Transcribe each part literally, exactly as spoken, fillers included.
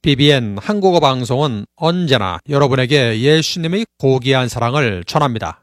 비비엔 한국어 방송은 언제나 여러분에게 예수님의 고귀한 사랑을 전합니다.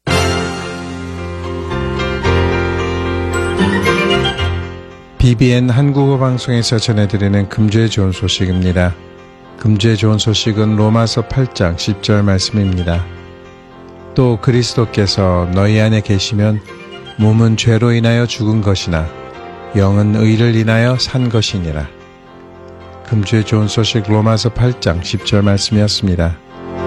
비비엔 한국어 방송에서 전해드리는 금주의 좋은 소식입니다. 금주의 좋은 소식은 로마서 팔 장 십 절 말씀입니다. 또 그리스도께서 너희 안에 계시면 몸은 죄로 인하여 죽은 것이나 영은 의를 인하여 산 것이니라. 금주의 좋은 소식 로마서 팔 장 십 절 말씀이었습니다.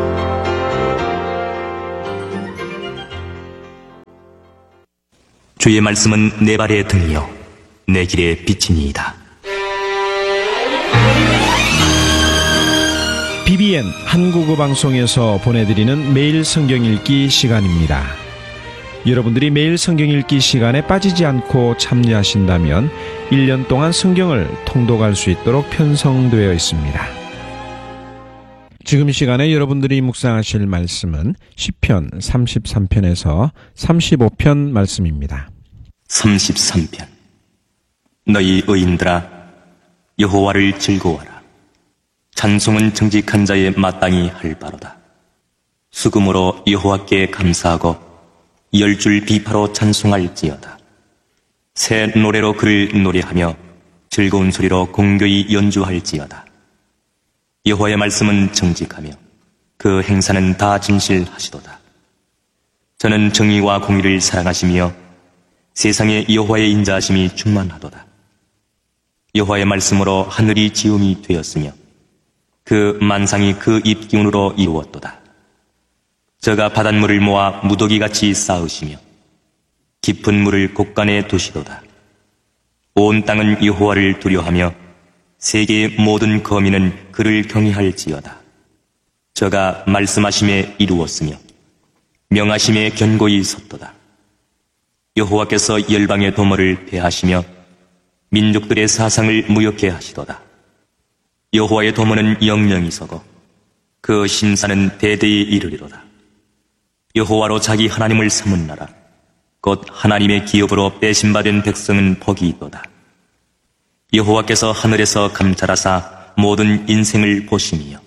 주의 말씀은 내 발에 등이요 내 길에 빛이니이다. 비비엔 한국어 방송에서 보내드리는 매일 성경 읽기 시간입니다. 여러분들이 매일 성경 읽기 시간에 빠지지 않고 참여하신다면 일 년 동안 성경을 통독할 수 있도록 편성되어 있습니다. 지금 이 시간에 여러분들이 묵상하실 말씀은 시편 삼십삼 편에서 삼십오 편 말씀입니다. 삼십삼 편. 너희 의인들아 여호와를 즐거워하라. 찬송은 정직한 자의 마땅히 할 바로다. 수금으로 여호와께 감사하고 열 줄 비파로 찬송할지어다. 새 노래로 그를 노래하며 즐거운 소리로 공교히 연주할지어다. 여호와의 말씀은 정직하며 그 행사는 다 진실하시도다. 저는 정의와 공의를 사랑하시며 세상에 여호와의 인자하심이 충만하도다. 여호와의 말씀으로 하늘이 지음이 되었으며 그 만상이 그 입 기운으로 이루었도다. 저가 바닷물을 모아 무더기같이 쌓으시며 깊은 물을 곳간에 두시도다. 온 땅은 여호와를 두려워하며 세계의 모든 거민은 그를 경외할지어다. 저가 말씀하심에 이루었으며 명하심에 견고히 섰도다. 여호와께서 열방의 도모를 폐하시며 민족들의 사상을 무역케 하시도다. 여호와의 도모는 영영이 서고 그 심사는 대대에 이르리로다. 여호와로 자기 하나님을 삼은 나라 곧 하나님의 기업으로 빼심받은 백성은 복이 있도다. 여호와께서 하늘에서 감찰하사 모든 인생을 보심이요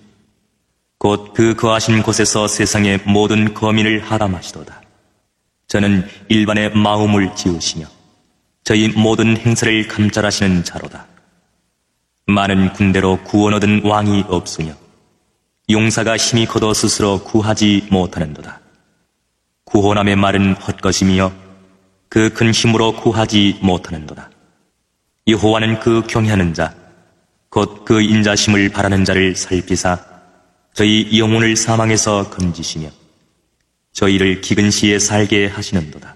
곧 그 거하신 곳에서 세상의 모든 거민을 하람하시도다. 저는 일반의 마음을 지으시며 저희 모든 행사를 감찰하시는 자로다. 많은 군대로 구원 얻은 왕이 없으며 용사가 힘이 커도 스스로 구하지 못하는도다. 구원함의 말은 헛것이며 그 큰 힘으로 구하지 못하는도다. 여호와는 그 경외하는 자 곧 그 인자심을 바라는 자를 살피사 저희 영혼을 사망에서 건지시며 저희를 기근 시에 살게 하시는도다.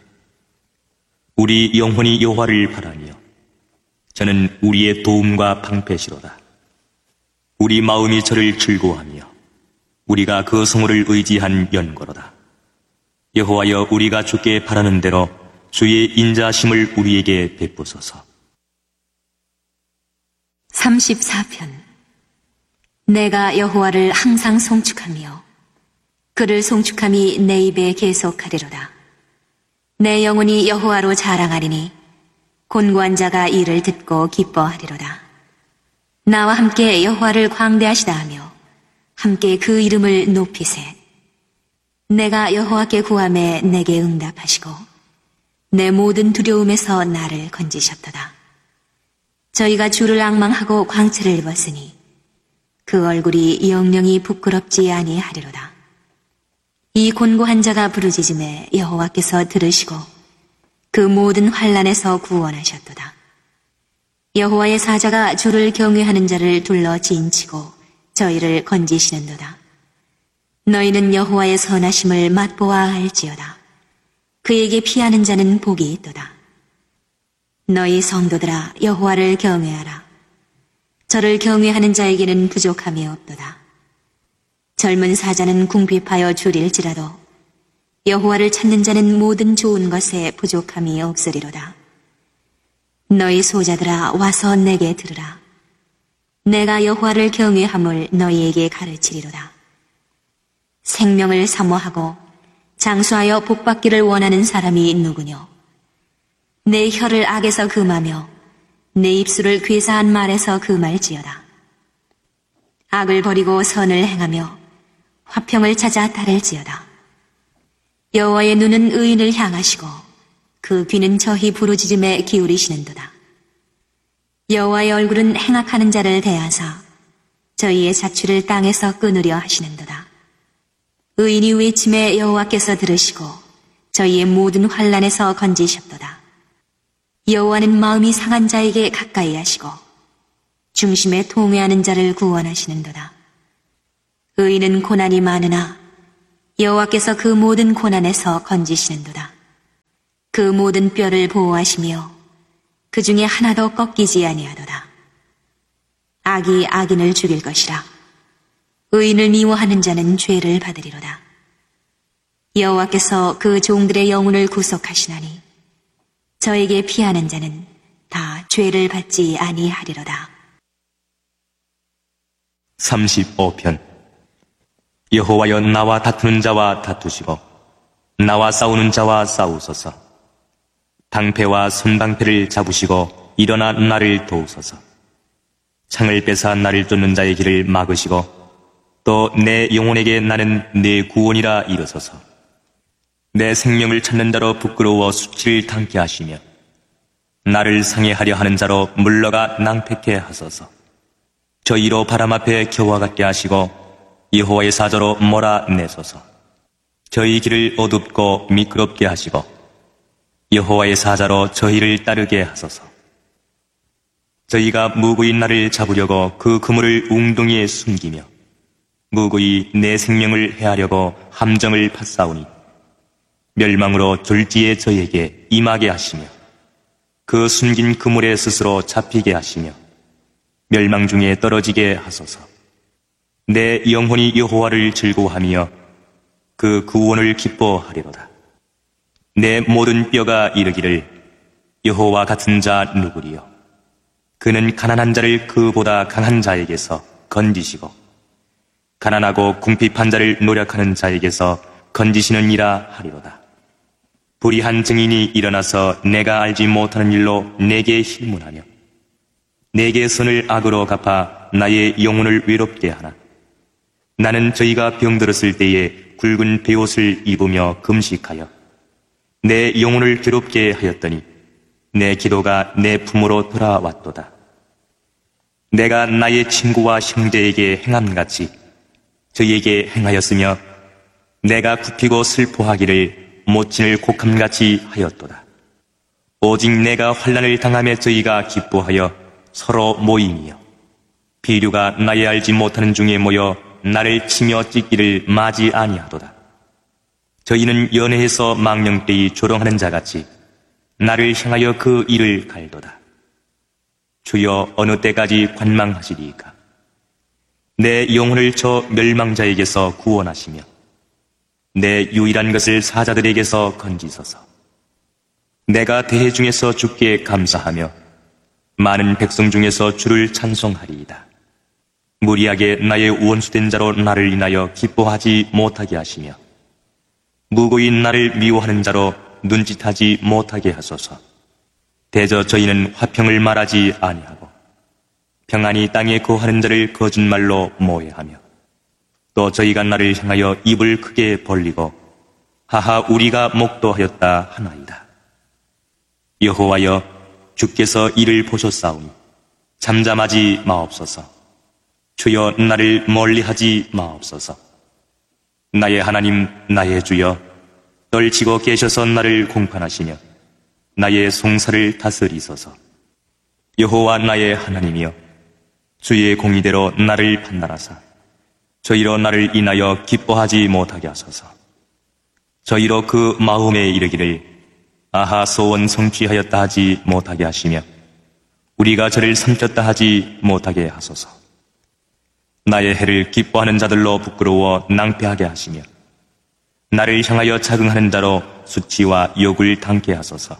우리 영혼이 여호와를 바라며 저는 우리의 도움과 방패시로다. 우리 마음이 저를 즐거워하며 우리가 그 성호를 의지한 연고로다. 여호와여 우리가 주께 바라는 대로 주의 인자하심을 우리에게 베푸소서. 삼십사 편. 내가 여호와를 항상 송축하며 그를 송축함이 내 입에 계속하리로다. 내 영혼이 여호와로 자랑하리니 곤고한 자가 이를 듣고 기뻐하리로다. 나와 함께 여호와를 광대하시다 하며 함께 그 이름을 높이세. 내가 여호와께 구하매 내게 응답하시고 내 모든 두려움에서 나를 건지셨도다. 저희가 주를 앙망하고 광채를 입었으니 그 얼굴이 영영이 부끄럽지 아니하리로다. 이 곤고한 자가 부르짖음에 여호와께서 들으시고 그 모든 환난에서 구원하셨도다. 여호와의 사자가 주를 경외하는 자를 둘러 진치고 저희를 건지시는도다. 너희는 여호와의 선하심을 맛보아야 할지어다. 그에게 피하는 자는 복이 있도다. 너희 성도들아 여호와를 경외하라. 저를 경외하는 자에게는 부족함이 없도다. 젊은 사자는 궁핍하여 줄일지라도 여호와를 찾는 자는 모든 좋은 것에 부족함이 없으리로다. 너희 소자들아 와서 내게 들으라. 내가 여호와를 경외함을 너희에게 가르치리로다. 생명을 사모하고 장수하여 복받기를 원하는 사람이 누구뇨? 내 혀를 악에서 금하며 내 입술을 괴사한 말에서 금할지어다. 악을 버리고 선을 행하며 화평을 찾아 따를지어다. 여호와의 눈은 의인을 향하시고 그 귀는 저희 부르짖음에 기울이시는도다. 여호와의 얼굴은 행악하는 자를 대하사 저희의 자취를 땅에서 끊으려 하시는도다. 의인이 외침에 여호와께서 들으시고 저희의 모든 환난에서 건지셨도다. 여호와는 마음이 상한 자에게 가까이 하시고 중심에 통회하는 자를 구원하시는도다. 의인은 고난이 많으나 여호와께서 그 모든 고난에서 건지시는도다. 그 모든 뼈를 보호하시며 그 중에 하나도 꺾이지 아니하도다. 악이 악인을 죽일 것이라. 의인을 미워하는 자는 죄를 받으리로다. 여호와께서 그 종들의 영혼을 구속하시나니 저에게 피하는 자는 다 죄를 받지 아니하리로다. 삼십오 편. 여호와여, 나와 다투는 자와 다투시고 나와 싸우는 자와 싸우소서. 방패와 손방패를 잡으시고 일어나 나를 도우소서. 창을 뺏어 나를 쫓는 자의 길을 막으시고 또 내 영혼에게 나는 내 구원이라 이르소서. 내 생명을 찾는 자로 부끄러워 수치를 당케 하시며 나를 상해하려 하는 자로 물러가 낭패케 하소서. 저희로 바람 앞에 겨와 같게 하시고 여호와의 사자로 몰아내소서. 저희 길을 어둡고 미끄럽게 하시고 여호와의 사자로 저희를 따르게 하소서. 저희가 무구히 나를 잡으려고 그 그물을 웅덩이에 숨기며 무구히 내 생명을 해하려고 함정을 팠사오니 멸망으로 졸지에 저에게 임하게 하시며 그 숨긴 그물에 스스로 잡히게 하시며 멸망 중에 떨어지게 하소서. 내 영혼이 여호와를 즐거워하며 그 구원을 기뻐하리로다. 내 모든 뼈가 이르기를 여호와 같은 자 누구리요. 그는 가난한 자를 그보다 강한 자에게서 건지시고 가난하고 궁핍한 자를 노력하는 자에게서 건지시느니라 하리로다. 불의한 증인이 일어나서 내가 알지 못하는 일로 내게 hir문하며 내게 선을 악으로 갚아 나의 영혼을 외롭게 하나. 나는 저희가 병들었을 때에 굵은 베옷을 입으며 금식하여 내 영혼을 괴롭게 하였더니 내 기도가 내 품으로 돌아왔도다. 내가 나의 친구와 형제에게 행함같이 저희에게 행하였으며 내가 굽히고 슬퍼하기를 모친을 곡함같이 하였도다. 오직 내가 환난을 당함에 저희가 기뻐하여 서로 모임이요 비류가 나의 알지 못하는 중에 모여 나를 치며 찢기를 마지 아니하도다. 저희는 연회에서 망령되이 조롱하는 자같이 나를 향하여 그 일을 갈도다. 주여, 어느 때까지 관망하시리이까? 내 영혼을 저 멸망자에게서 구원하시며 내 유일한 것을 사자들에게서 건지소서. 내가 대회 중에서 주께 감사하며 많은 백성 중에서 주를 찬송하리이다. 무리하게 나의 원수된 자로 나를 인하여 기뻐하지 못하게 하시며 무고히 나를 미워하는 자로 눈짓하지 못하게 하소서. 대저 저희는 화평을 말하지 아니하고 평안히 땅에 거하는 자를 거짓말로 모해하며 또 저희가 나를 향하여 입을 크게 벌리고 하하 우리가 목도하였다 하나이다. 여호와여, 주께서 이를 보셨사오니 잠잠하지 마옵소서. 주여, 나를 멀리하지 마옵소서. 나의 하나님, 나의 주여, 떨치고 계셔서 나를 공판하시며 나의 송사를 다스리소서. 여호와 나의 하나님이여, 주의 공의대로 나를 판단하사 저희로 나를 인하여 기뻐하지 못하게 하소서. 저희로 그 마음에 이르기를 아하 소원 성취하였다 하지 못하게 하시며 우리가 저를 삼켰다 하지 못하게 하소서. 나의 해를 기뻐하는 자들로 부끄러워 낭패하게 하시며 나를 향하여 자긍하는 자로 수치와 욕을 당케 하소서.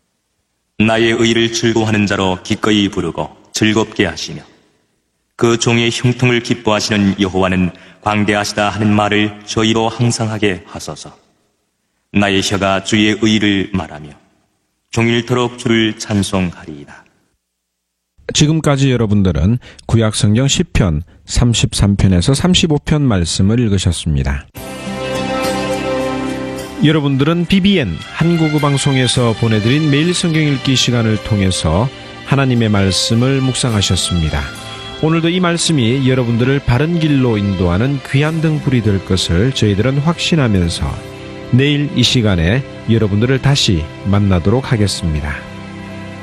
나의 의를 즐거워하는 자로 기꺼이 부르고 즐겁게 하시며 그 종의 형통을 기뻐하시는 여호와는 광대하시다 하는 말을 저희로 항상 하게 하소서. 나의 혀가 주의 의를 말하며 종일토록 주를 찬송하리이다. 지금까지 여러분들은 구약성경 시편 삼십삼 편에서 삼십오 편 말씀을 읽으셨습니다. 여러분들은 비비엔 한국어 방송에서 보내드린 매일 성경 읽기 시간을 통해서 하나님의 말씀을 묵상하셨습니다. 오늘도 이 말씀이 여러분들을 바른 길로 인도하는 귀한 등불이 될 것을 저희들은 확신하면서 내일 이 시간에 여러분들을 다시 만나도록 하겠습니다.